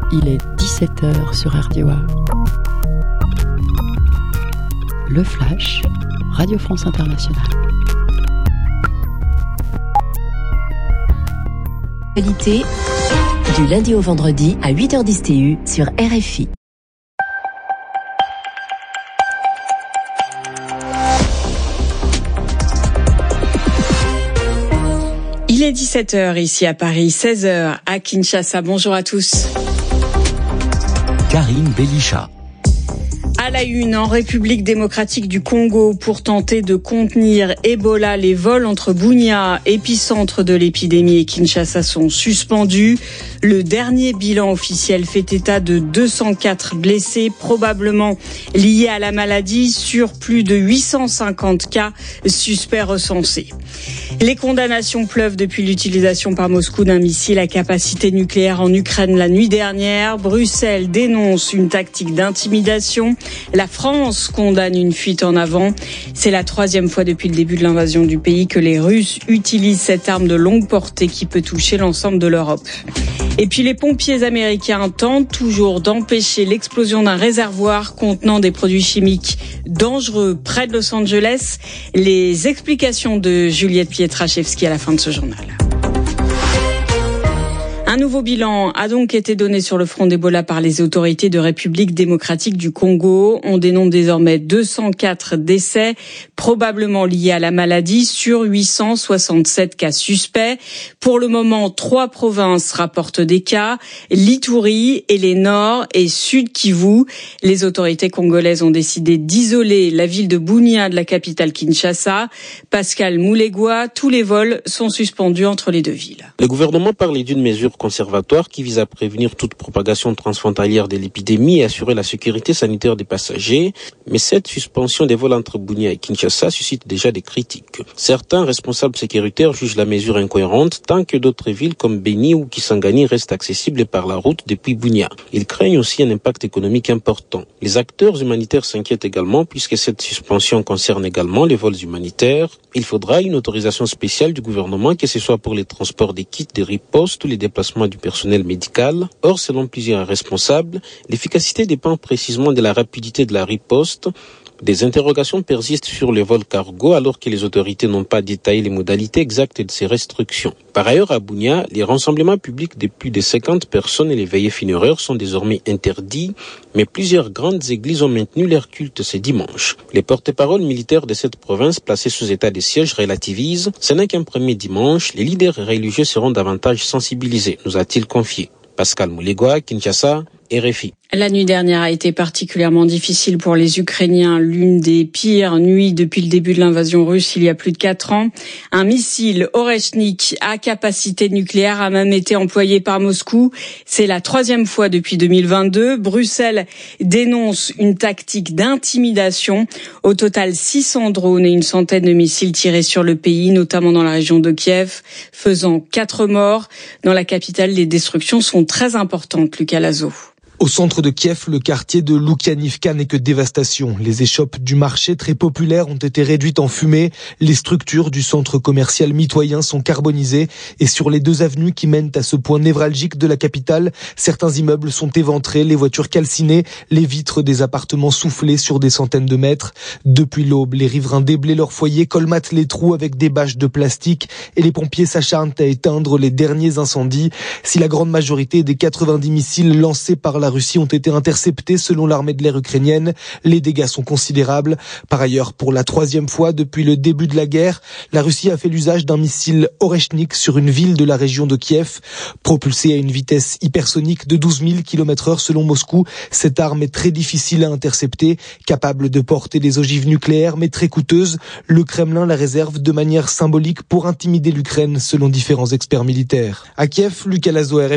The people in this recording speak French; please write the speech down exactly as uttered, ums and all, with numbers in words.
Il est dix-sept heures sur R D O A. Le Flash, Radio France Internationale. Actualité, du lundi au vendredi à huit heures dix T U sur R F I. Il est dix-sept heures ici à Paris, seize heures à Kinshasa. Bonjour à tous. Karine Belisha. À la une, en République démocratique du Congo, pour tenter de contenir Ebola, les vols entre Bunia, épicentre de l'épidémie, et Kinshasa sont suspendus. Le dernier bilan officiel fait état de deux cent quatre blessés, probablement liés à la maladie, sur plus de huit cent cinquante cas suspects recensés. Les condamnations pleuvent depuis l'utilisation par Moscou d'un missile à capacité nucléaire en Ukraine la nuit dernière. Bruxelles dénonce une tactique d'intimidation. La France condamne une fuite en avant. C'est la troisième fois depuis le début de l'invasion du pays que les Russes utilisent cette arme de longue portée qui peut toucher l'ensemble de l'Europe. Et puis les pompiers américains tentent toujours d'empêcher l'explosion d'un réservoir contenant des produits chimiques dangereux près de Los Angeles. Les explications de Juliette Pietraszewski à la fin de ce journal. Un nouveau bilan a donc été donné sur le front d'Ebola par les autorités de République démocratique du Congo. On dénombre désormais deux cent quatre décès, probablement liés à la maladie, sur huit cent soixante-sept cas suspects. Pour le moment, trois provinces rapportent des cas, l'Ituri et les Nord et Sud Kivu. Les autorités congolaises ont décidé d'isoler la ville de Bunia de la capitale Kinshasa. Pascal Moulegua, tous les vols sont suspendus entre les deux villes. Le gouvernement parlait d'une mesure conservatoire qui vise à prévenir toute propagation transfrontalière de l'épidémie et assurer la sécurité sanitaire des passagers. Mais cette suspension des vols entre Bunia et Kinshasa suscite déjà des critiques. Certains responsables sécuritaires jugent la mesure incohérente tant que d'autres villes comme Beni ou Kisangani restent accessibles par la route depuis Bunia. Ils craignent aussi un impact économique important. Les acteurs humanitaires s'inquiètent également puisque cette suspension concerne également les vols humanitaires. Il faudra une autorisation spéciale du gouvernement, que ce soit pour les transports des kits de riposte ou les déplacements du personnel médical. Or, selon plusieurs responsables, l'efficacité dépend précisément de la rapidité de la riposte. Des interrogations persistent sur les vols cargo alors que les autorités n'ont pas détaillé les modalités exactes de ces restrictions. Par ailleurs, à Bunia, les rassemblements publics de plus de cinquante personnes et les veillées funéraires sont désormais interdits, mais plusieurs grandes églises ont maintenu leur culte ce dimanche. Les porte-paroles militaires de cette province placée sous état de siège relativisent. Ce n'est qu'un premier dimanche, les leaders religieux seront davantage sensibilisés, nous a-t-il confié. Pascal Moulegua, Kinshasa, R F I. La nuit dernière a été particulièrement difficile pour les Ukrainiens, l'une des pires nuits depuis le début de l'invasion russe il y a plus de quatre ans. Un missile Oreshnik à capacité nucléaire a même été employé par Moscou. C'est la troisième fois depuis deux mille vingt-deux. Bruxelles dénonce une tactique d'intimidation. Au total, six cents drones et une centaine de missiles tirés sur le pays, notamment dans la région de Kiev, faisant quatre morts. Dans la capitale, les destructions sont très importantes, Lucas Lazo. Au centre de Kiev, le quartier de Loukianivka n'est que dévastation. Les échoppes du marché très populaire ont été réduites en fumée. Les structures du centre commercial mitoyen sont carbonisées. Et sur les deux avenues qui mènent à ce point névralgique de la capitale, certains immeubles sont éventrés, les voitures calcinées, les vitres des appartements soufflées sur des centaines de mètres. Depuis l'aube, les riverains déblaient leurs foyers, colmatent les trous avec des bâches de plastique et les pompiers s'acharnent à éteindre les derniers incendies. Si la grande majorité des quatre-vingt-dix missiles lancés par la Russie ont été interceptés selon l'armée de l'air ukrainienne, les dégâts sont considérables. Par ailleurs, pour la troisième fois depuis le début de la guerre, la Russie a fait l'usage d'un missile Oreshnik sur une ville de la région de Kiev. Propulsée à une vitesse hypersonique de douze mille kilomètres heure selon Moscou, cette arme est très difficile à intercepter, capable de porter des ogives nucléaires mais très coûteuse. Le Kremlin la réserve de manière symbolique pour intimider l'Ukraine selon différents experts militaires. À Kiev, Lucas Lazo, R F I.